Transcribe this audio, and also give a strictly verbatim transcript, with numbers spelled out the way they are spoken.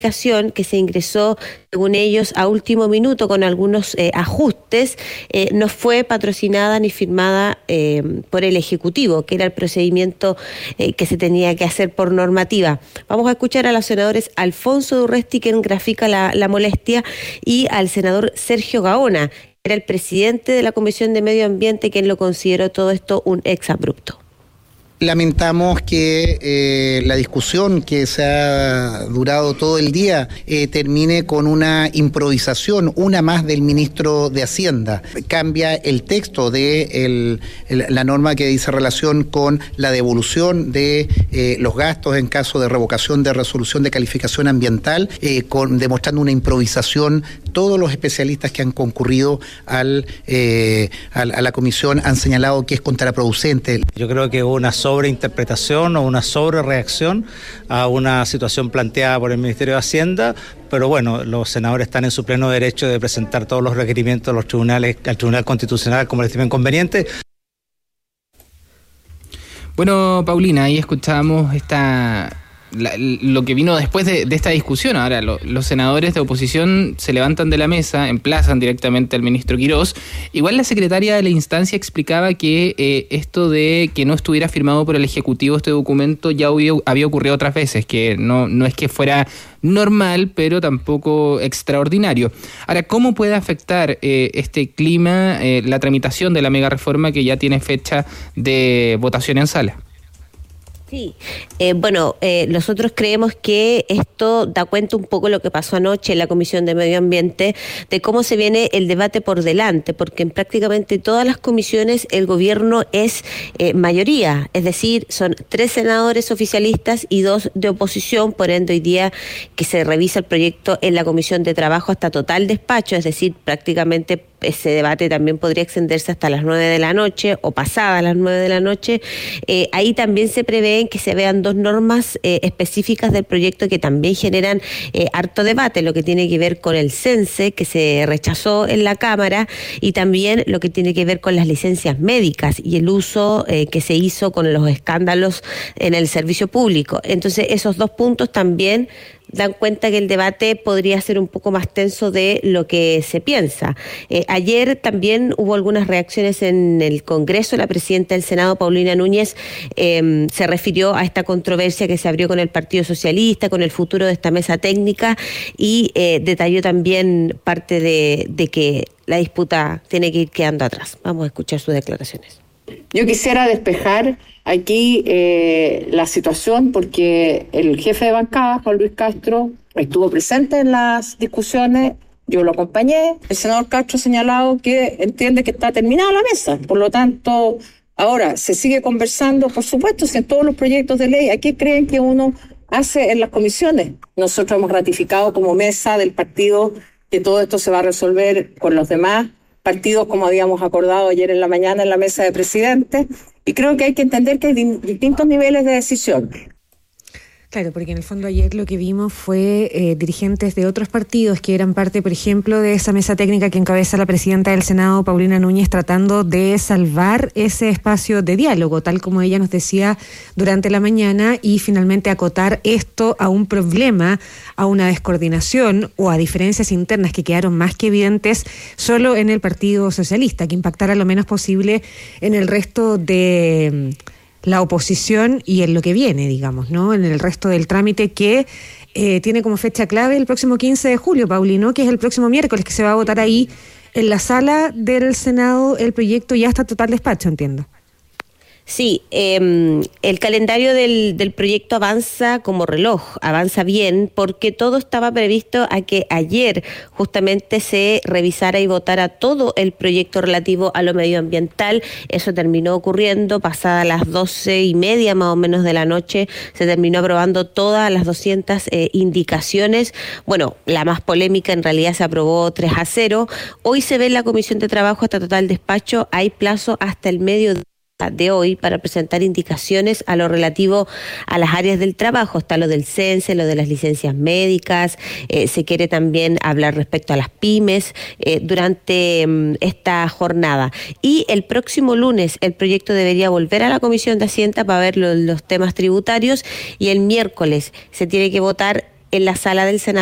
que se ingresó, según ellos, a último minuto con algunos eh, ajustes, eh, no fue patrocinada ni firmada eh, por el Ejecutivo, que era el procedimiento eh, que se tenía que hacer por normativa. Vamos a escuchar a los senadores Alfonso Durresti, quien grafica la, la molestia, y al senador Sergio Gaona, que era el presidente de la Comisión de Medio Ambiente, quien lo consideró todo esto un exabrupto. Lamentamos que eh, la discusión que se ha durado todo el día eh, termine con una improvisación, una más del ministro de Hacienda. Cambia el texto de el, el, la norma que dice relación con la devolución de eh, los gastos en caso de revocación de resolución de calificación ambiental, eh, con, demostrando una improvisación. Todos los especialistas que han concurrido al, eh, al, a la comisión han señalado que es contraproducente. Yo creo que una sobreinterpretación o una sobrereacción a una situación planteada por el Ministerio de Hacienda, pero bueno, los senadores están en su pleno derecho de presentar todos los requerimientos a los tribunales, al Tribunal Constitucional como les estimen conveniente. Bueno, Paulina, ahí escuchábamos esta... La, lo que vino después de, de esta discusión. Ahora lo, los senadores de oposición se levantan de la mesa, emplazan directamente al ministro Quirós. Igual la secretaria de la instancia explicaba que eh, esto de que no estuviera firmado por el Ejecutivo este documento ya había, había ocurrido otras veces, que no, no es que fuera normal, pero tampoco extraordinario. Ahora, ¿cómo puede afectar eh, este clima eh, la tramitación de la mega reforma que ya tiene fecha de votación en sala? Sí, eh, bueno, eh, nosotros creemos que esto da cuenta un poco de lo que pasó anoche en la Comisión de Medio Ambiente, de cómo se viene el debate por delante, porque en prácticamente todas las comisiones el gobierno es eh, mayoría, es decir, son tres senadores oficialistas y dos de oposición, por ende hoy día que se revisa el proyecto en la Comisión de Trabajo hasta total despacho, es decir, prácticamente ese debate también podría extenderse hasta las nueve de la noche o pasadas las nueve de la noche. Eh, ahí también se prevé que se vean dos normas eh, específicas del proyecto que también generan eh, harto debate, lo que tiene que ver con el cense, que se rechazó en la Cámara, y también lo que tiene que ver con las licencias médicas y el uso eh, que se hizo con los escándalos en el servicio público. Entonces, esos dos puntos también dan cuenta que el debate podría ser un poco más tenso de lo que se piensa. Eh, ayer también hubo algunas reacciones en el Congreso. La presidenta del Senado, Paulina Núñez, eh, se refirió a esta controversia que se abrió con el Partido Socialista, con el futuro de esta mesa técnica, y eh, detalló también parte de, de que la disputa tiene que ir quedando atrás. Vamos a escuchar sus declaraciones. Yo quisiera despejar aquí eh, la situación porque el jefe de bancada, Juan Luis Castro, estuvo presente en las discusiones, yo lo acompañé. El senador Castro ha señalado que entiende que está terminada la mesa, por lo tanto, ahora se sigue conversando, por supuesto, si en todos los proyectos de ley, ¿a qué creen que uno hace en las comisiones? Nosotros hemos ratificado como mesa del partido que todo esto se va a resolver con los demás partidos, como habíamos acordado ayer en la mañana en la mesa de presidentes, y creo que hay que entender que hay distintos niveles de decisión. Claro, porque en el fondo ayer lo que vimos fue eh, dirigentes de otros partidos que eran parte, por ejemplo, de esa mesa técnica que encabeza la presidenta del Senado, Paulina Núñez, tratando de salvar ese espacio de diálogo, tal como ella nos decía durante la mañana, y finalmente acotar esto a un problema, a una descoordinación o a diferencias internas que quedaron más que evidentes solo en el Partido Socialista, que impactara lo menos posible en el resto de la oposición y en lo que viene, digamos, ¿no? En el resto del trámite que eh, tiene como fecha clave el próximo quince de julio, Paulino, que es el próximo miércoles, que se va a votar ahí en la sala del Senado el proyecto ya está total despacho, entiendo. Sí, eh, el calendario del, del proyecto avanza como reloj, avanza bien, porque todo estaba previsto a que ayer justamente se revisara y votara todo el proyecto relativo a lo medioambiental. Eso terminó ocurriendo, pasadas las doce y media más o menos de la noche, se terminó aprobando todas las doscientas eh, indicaciones. Bueno, la más polémica en realidad se aprobó tres a cero. Hoy se ve en la Comisión de Trabajo hasta total despacho, hay plazo hasta el mediodía de hoy para presentar indicaciones a lo relativo a las áreas del trabajo. Está lo del cense, lo de las licencias médicas, eh, se quiere también hablar respecto a las pymes eh, durante um, esta jornada. Y el próximo lunes el proyecto debería volver a la Comisión de Hacienda para ver lo, los temas tributarios, y el miércoles se tiene que votar en la sala del Senado